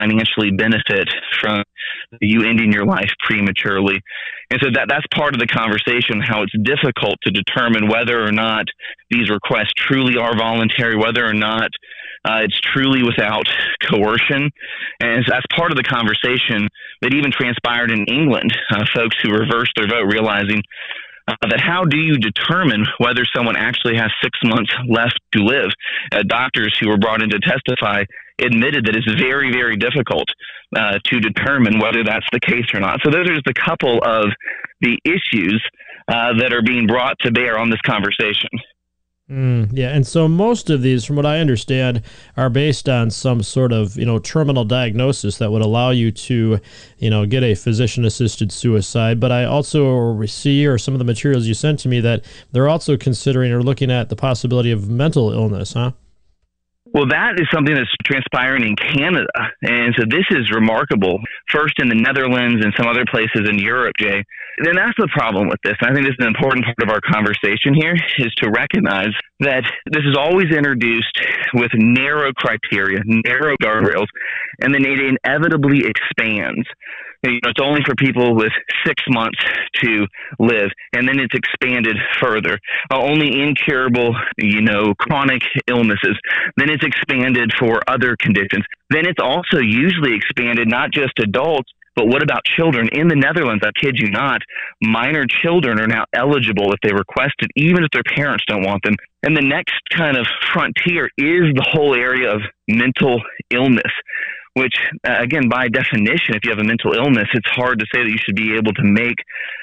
financially benefit from you ending your life prematurely. And so that's part of the conversation, how it's difficult to determine whether or not these requests truly are voluntary, whether or not it's truly without coercion. And so that's part of the conversation that even transpired in England, folks who reversed their vote realizing that how do you determine whether someone actually has 6 months left to live? Doctors who were brought in to testify admitted that it's very, very difficult to determine whether that's the case or not. So those are just a couple of the issues that are being brought to bear on this conversation. Yeah, and so most of these, from what I understand, are based on some sort of, terminal diagnosis that would allow you to, get a physician-assisted suicide. But I also see, or some of the materials you sent to me, that they're also considering or looking at the possibility of mental illness, huh? Well, that is something that's transpiring in Canada. And so this is remarkable. First in the Netherlands and some other places in Europe, Jay. Then that's the problem with this. And I think this is an important part of our conversation here, is to recognize that this is always introduced with narrow criteria, narrow guardrails, and then it inevitably expands. It's only for people with 6 months to live, and then it's expanded further. Only incurable, chronic illnesses. Then it's expanded for other conditions. Then it's also usually expanded not just adults, but what about children? In the Netherlands, I kid you not, minor children are now eligible if they request it, even if their parents don't want them. And the next kind of frontier is the whole area of mental illness, which, again, by definition, if you have a mental illness, it's hard to say that you should be able to make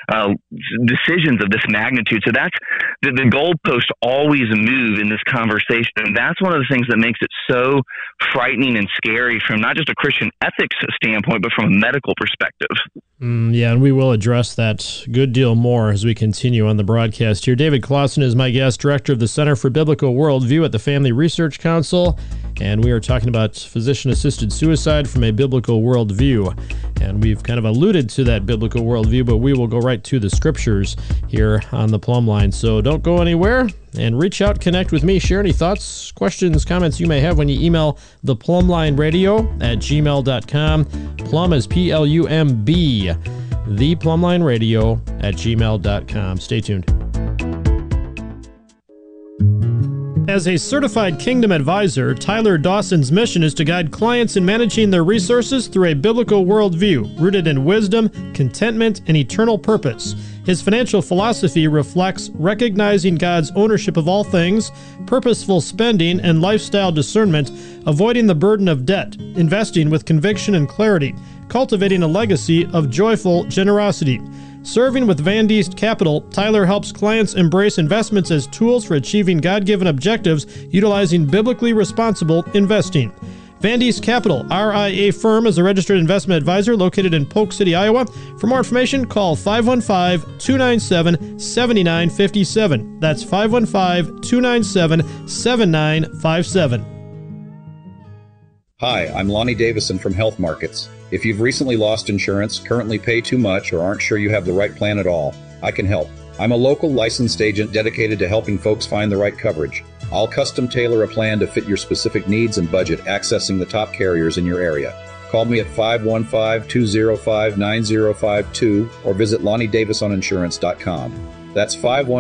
decisions of this magnitude. So that's the goalposts always move in this conversation. And that's one of the things that makes it so frightening and scary from not just a Christian ethics standpoint, but from a medical perspective. Yeah, and we will address that good deal more as we continue on the broadcast here. David Closson is my guest, director of the Center for Biblical Worldview at the Family Research Council, and we are talking about physician-assisted suicide from a biblical worldview. And we've kind of alluded to that biblical worldview, but we will go right to the scriptures here on the Plumb Line. So don't go anywhere, and reach out, connect with me, share any thoughts, questions, comments you may have when you email theplumblineradio@gmail.com. Plumb is Plumb, theplumblineradio@gmail.com. Stay tuned. As a certified Kingdom advisor, Tyler Dawson's mission is to guide clients in managing their resources through a biblical worldview rooted in wisdom, contentment, and eternal purpose. His financial philosophy reflects recognizing God's ownership of all things, purposeful spending, and lifestyle discernment, avoiding the burden of debt, investing with conviction and clarity, cultivating a legacy of joyful generosity. Serving with Van Diest Capital, Tyler helps clients embrace investments as tools for achieving God-given objectives utilizing biblically responsible investing. Van Diest Capital, RIA firm, is a registered investment advisor located in Polk City, Iowa. For more information, call 515-297-7957. That's 515-297-7957. Hi, I'm Lonnie Davison from Health Markets. If you've recently lost insurance, currently pay too much, or aren't sure you have the right plan at all, I can help. I'm a local licensed agent dedicated to helping folks find the right coverage. I'll custom tailor a plan to fit your specific needs and budget, accessing the top carriers in your area. Call me at 515-205-9052 or visit LonnieDavisOnInsurance.com. That's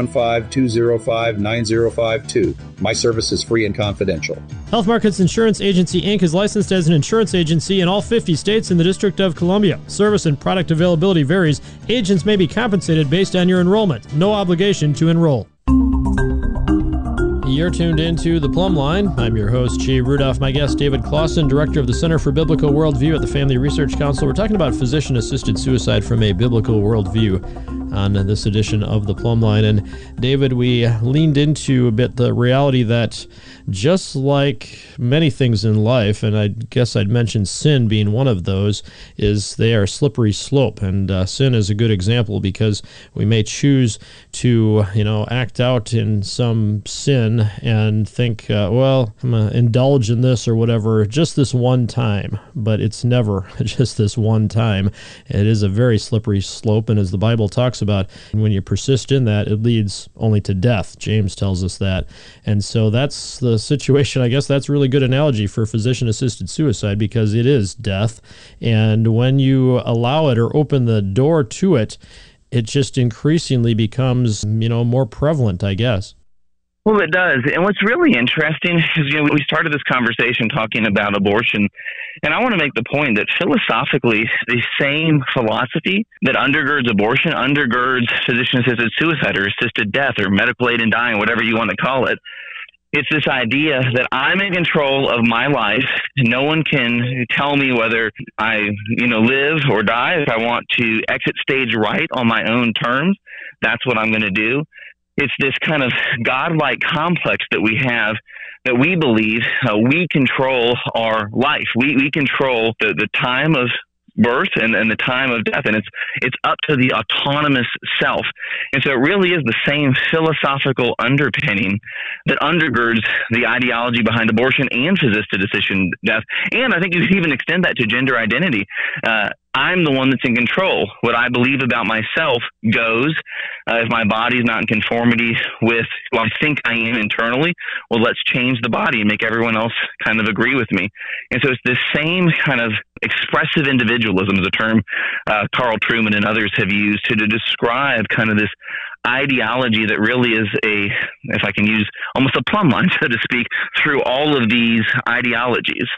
515-205-9052. My service is free and confidential. Health Markets Insurance Agency, Inc. is licensed as an insurance agency in all 50 states and the District of Columbia. Service and product availability varies. Agents may be compensated based on your enrollment. No obligation to enroll. You're tuned into The Plumb Line. I'm your host, Jay Rudolph. My guest, David Closson, director of the Center for Biblical Worldview at the Family Research Council. We're talking about physician-assisted suicide from a biblical worldview on this edition of The Plumb Line. And David, we leaned into a bit the reality that just like many things in life, and I guess I'd mention sin being one of those, is they are a slippery slope. And sin is a good example because we may choose to, act out in some sin and think, I'm going to indulge in this or whatever just this one time. But it's never just this one time. It is a very slippery slope. And as the Bible talks talks about when you persist in that, it leads only to death. James tells us that. And so that's the situation. I guess that's a really good analogy for physician-assisted suicide, because it is death. And when you allow it or open the door to it, it just increasingly becomes, more prevalent, I guess. Well, it does. And what's really interesting is, we started this conversation talking about abortion, and I want to make the point that philosophically, the same philosophy that undergirds abortion undergirds physician-assisted suicide or assisted death or medical aid in dying, whatever you want to call it. It's this idea that I'm in control of my life. No one can tell me whether I, live or die. If I want to exit stage right on my own terms, that's what I'm going to do. It's this kind of godlike complex that we have, that we believe we control our life. We control the time of birth and the time of death, and it's up to the autonomous self. And so it really is the same philosophical underpinning that undergirds the ideology behind abortion and physician-assisted death. And I think you could even extend that to gender identity. I'm the one that's in control. What I believe about myself goes. If my body's not in conformity with who I think I am internally, well, let's change the body and make everyone else kind of agree with me. And so it's this same kind of expressive individualism, is a term Carl Trueman and others have used to describe kind of this ideology that really is if I can use almost a plumb line, so to speak, through all of these ideologies.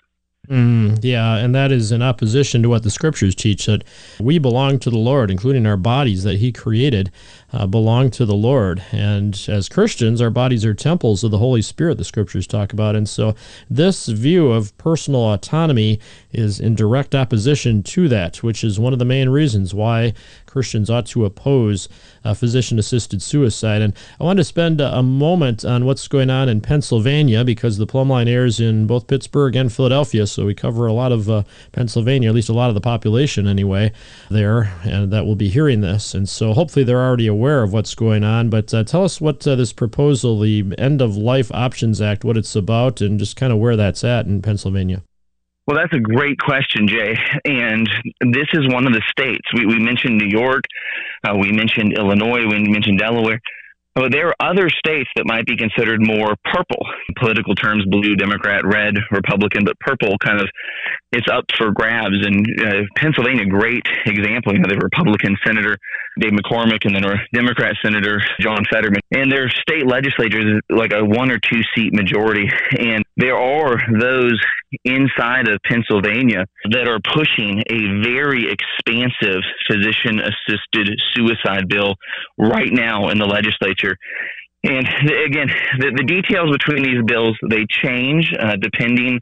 Yeah, and that is in opposition to what the Scriptures teach, that we belong to the Lord, including our bodies that He created belong to the Lord. And as Christians, our bodies are temples of the Holy Spirit, the Scriptures talk about. And so this view of personal autonomy is in direct opposition to that, which is one of the main reasons why Christians ought to oppose physician-assisted suicide. And I wanted to spend a moment on what's going on in Pennsylvania, because the Plumb Line airs in both Pittsburgh and Philadelphia, so we cover a lot of Pennsylvania, at least a lot of the population anyway, there, and that will be hearing this. And so hopefully they're already aware of what's going on. But tell us what this proposal, the End of Life Options Act, what it's about, and just kind of where that's at in Pennsylvania. Well, that's a great question, Jay. And this is one of the states. We mentioned New York, we mentioned Illinois, we mentioned Delaware. But there are other states that might be considered more purple. In political terms, blue, Democrat, red, Republican, but purple kind of, it's up for grabs. And Pennsylvania, great example. The Republican Senator Dave McCormick and then our Democrat Senator John Fetterman. And their state legislatures like a 1 or 2 seat majority. And there are those inside of Pennsylvania that are pushing a very expansive physician-assisted suicide bill right now in the legislature. And again, the details between these bills, they change depending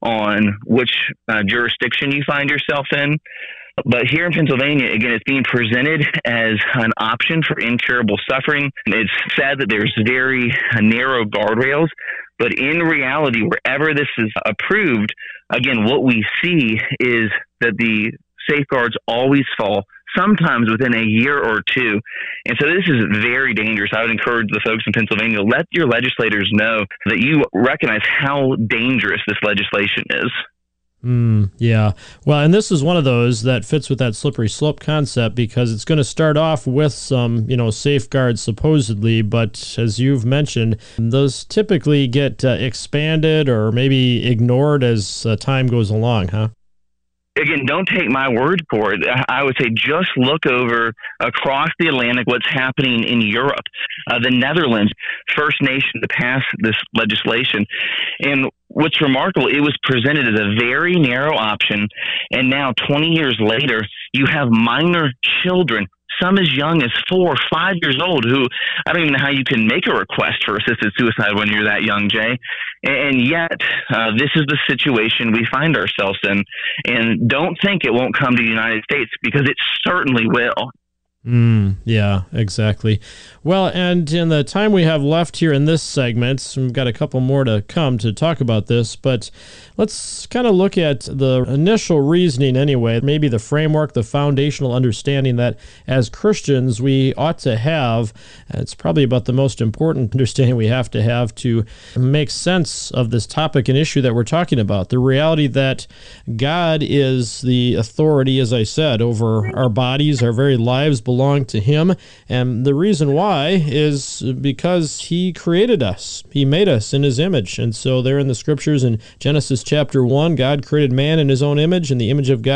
on which jurisdiction you find yourself in. But here in Pennsylvania, again, it's being presented as an option for incurable suffering. It's said that there's very narrow guardrails, but in reality, wherever this is approved, again, what we see is that the safeguards always fall, sometimes within a year or two. And so this is very dangerous. I would encourage the folks in Pennsylvania, let your legislators know that you recognize how dangerous this legislation is. Yeah. Well, and this is one of those that fits with that slippery slope concept, because it's going to start off with some, safeguards supposedly, but as you've mentioned, those typically get expanded or maybe ignored as time goes along, huh? Again, don't take my word for it. I would say just look over across the Atlantic what's happening in Europe. The Netherlands, first nation to pass this legislation. And what's remarkable, it was presented as a very narrow option. And now, 20 years later, you have minor children, some as young as 4 or 5 years old, who I don't even know how you can make a request for assisted suicide when you're that young, Jay. And yet, this is the situation we find ourselves in. And don't think it won't come to the United States, because it certainly will. Yeah, exactly. Well, and in the time we have left here in this segment, we've got a couple more to come to talk about this, but let's kind of look at the initial reasoning anyway, maybe the framework, the foundational understanding that as Christians we ought to have. It's probably about the most important understanding we have to make sense of this topic and issue that we're talking about. The reality that God is the authority, as I said, over our bodies, our very lives belong belong to him. And the reason why is because he created us. He made us in his image. And so there in the scriptures in Genesis chapter 1, God created man in his own image. In the image of God,